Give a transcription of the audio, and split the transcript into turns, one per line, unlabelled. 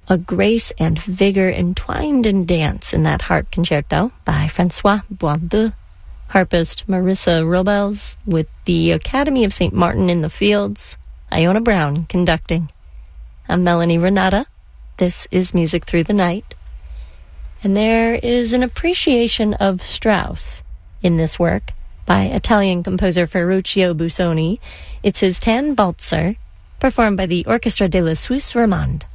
A grace and vigor entwined in dance in that harp concerto by Francois Boisdeu. Harpist Marissa Robles with the Academy of St. Martin in the Fields. Iona Brown conducting. I'm Melanie Renata. This is Music Through the Night. And there is an appreciation of Strauss in this work by Italian composer Ferruccio Busoni. It's his Tannenbalzer, performed by the Orchestra de la Suisse Romande.